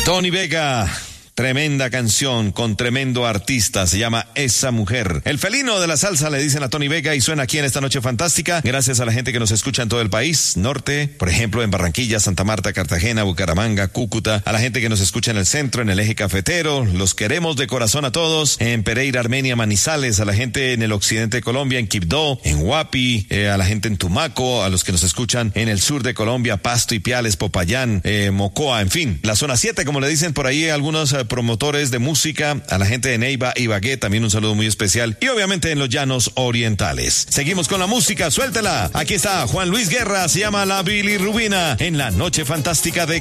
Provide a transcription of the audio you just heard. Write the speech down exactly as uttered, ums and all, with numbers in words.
Tony Vega. Tremenda canción con tremendo artista, se llama Esa Mujer. El felino de la salsa le dicen a Tony Vega y suena aquí en esta noche fantástica. Gracias a la gente que nos escucha en todo el país, norte, por ejemplo en Barranquilla, Santa Marta, Cartagena, Bucaramanga, Cúcuta. A la gente que nos escucha en el centro, en el eje cafetero, los queremos de corazón a todos. En Pereira, Armenia, Manizales, a la gente en el occidente de Colombia, en Quibdó, en Huapi, eh, a la gente en Tumaco, a los que nos escuchan en el sur de Colombia, Pasto, Ipiales, Popayán, eh, Mocoa, en fin. La zona siete, como le dicen por ahí algunos eh, promotores de música, a la gente de Neiva y Bagué, también un saludo muy especial, y obviamente en los llanos orientales. Seguimos con la música, suéltela. Aquí está Juan Luis Guerra, se llama La Bilirrubina, en la noche fantástica de